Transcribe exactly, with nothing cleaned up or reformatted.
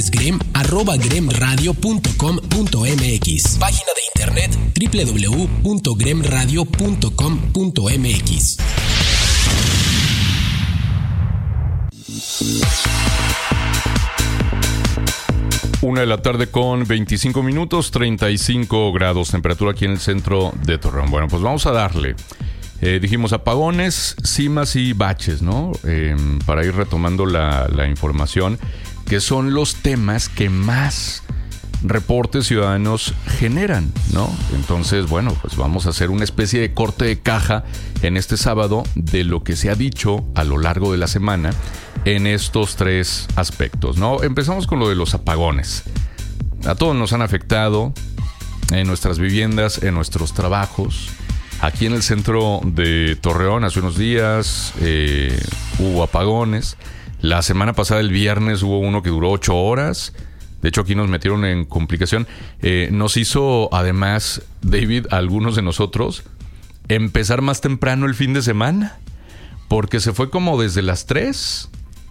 grem arroba gremradio punto com punto mx. Página de internet doble u doble u doble u punto gremradio punto com punto mx. Una de la tarde con veinticinco minutos, treinta y cinco grados, temperatura aquí en el centro de Torreón. Bueno, pues vamos a darle. Eh, dijimos apagones, cimas y baches, ¿no? Eh, para ir retomando la, la información, que son los temas que más reportes ciudadanos generan, ¿no? Entonces, bueno, pues vamos a hacer una especie de corte de caja en este sábado de lo que se ha dicho a lo largo de la semana en estos tres aspectos, ¿no? Empezamos con lo de los apagones. A todos nos han afectado en nuestras viviendas, en nuestros trabajos. Aquí en el centro de Torreón hace unos días eh, hubo apagones. La semana pasada, el viernes, hubo uno que duró ocho horas. De hecho, aquí nos metieron en complicación. Eh, nos hizo, además, David, a algunos de nosotros, empezar más temprano el fin de semana. Porque se fue como desde las tres